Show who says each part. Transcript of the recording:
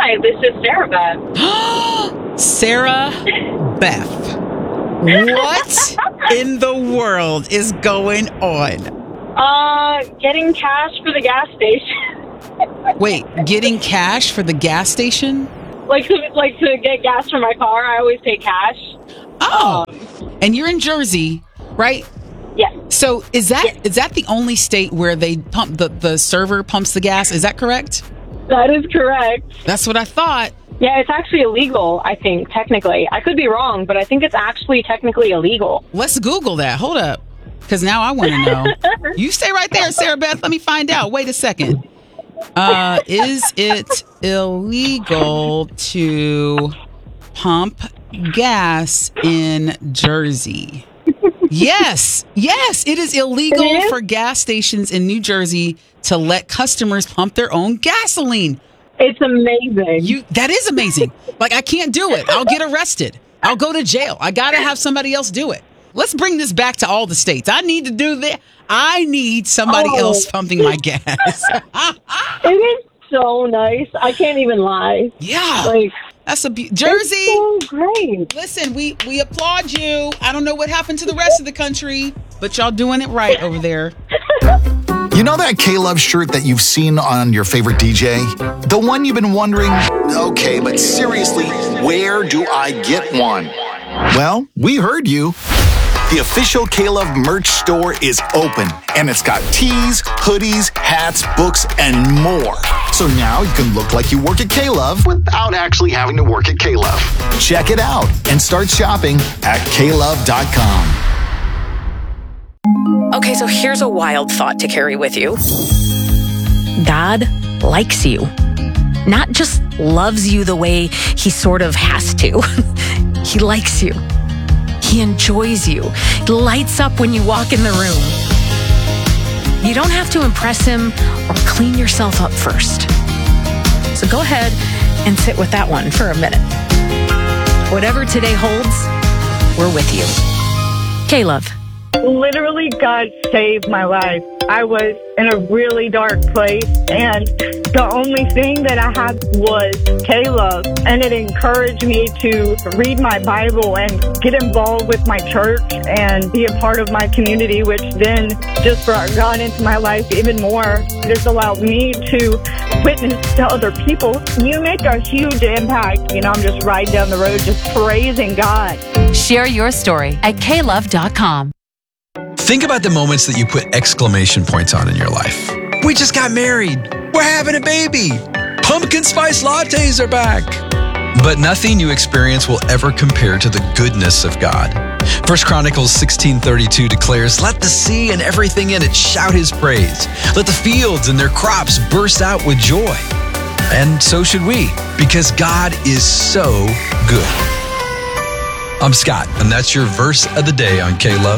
Speaker 1: Hi, this is Sarah Beth.
Speaker 2: Sarah Beth. What in the world is going on?
Speaker 1: Getting cash for the gas station.
Speaker 2: Wait, getting cash for the gas station?
Speaker 1: like to get gas for my car, I always pay cash.
Speaker 2: Oh, and you're in Jersey, right?
Speaker 1: Yes.
Speaker 2: So is that the only state where they pump the server pumps the gas? Is that correct?
Speaker 1: That is correct.
Speaker 2: That's what I thought.
Speaker 1: Yeah, it's actually illegal, I think, technically. I could be wrong, but I think it's actually technically illegal.
Speaker 2: Let's Google that. Hold up. Because now I want to know. You stay right there, Sarah Beth. Let me find out. Wait a second. Is it illegal to pump gas in Jersey? Yes, it is illegal for gas stations in New Jersey to let customers pump their own gasoline.
Speaker 1: It's amazing.
Speaker 2: That is amazing. Like, I can't do it. I'll get arrested. I'll go to jail. I got to have somebody else do it. Let's bring this back to all the states. I need to do that. I need somebody else pumping my gas.
Speaker 1: It is so nice. I can't even lie.
Speaker 2: Yeah.
Speaker 1: Like,
Speaker 2: that's Jersey.
Speaker 1: It's so great.
Speaker 2: Listen, we applaud you. I don't know what happened to the rest of the country, but y'all doing it right over there.
Speaker 3: You know that K-Love shirt that you've seen on your favorite DJ? The one you've been wondering, okay, but seriously, where do I get one? Well, we heard you. The official K-Love merch store is open, and it's got tees, hoodies, hats, books, and more. So now you can look like you work at K-Love without actually having to work at K-Love. Check it out and start shopping at klove.com.
Speaker 4: Okay, so here's a wild thought to carry with you. God likes you. Not just loves you the way he sort of has to. He likes you. He enjoys you. He lights up when you walk in the room. You don't have to impress him or clean yourself up first. So go ahead and sit with that one for a minute. Whatever today holds, we're with you. K-Love.
Speaker 5: Literally, God saved my life. I was in a really dark place, and the only thing that I had was K-Love, and it encouraged me to read my Bible and get involved with my church and be a part of my community, which then just brought God into my life even more. This allowed me to witness to other people. You make a huge impact. You know, I'm just riding down the road just praising God.
Speaker 6: Share your story at klove.com.
Speaker 7: Think about the moments that you put exclamation points on in your life. We just got married. We're having a baby. Pumpkin spice lattes are back. But nothing you experience will ever compare to the goodness of God. 1 Chronicles 16:32 declares, "Let the sea and everything in it shout his praise. Let the fields and their crops burst out with joy." And so should we, because God is so good. I'm Scott, and that's your verse of the day on K-Love.